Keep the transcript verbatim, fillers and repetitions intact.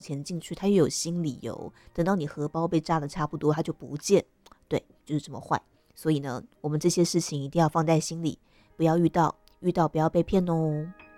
钱进去，他又有新理由，等到你荷包被炸得差不多，他就不见。对，就是这么坏。所以呢，我们这些事情一定要放在心里，不要遇到，遇到不要被骗哦。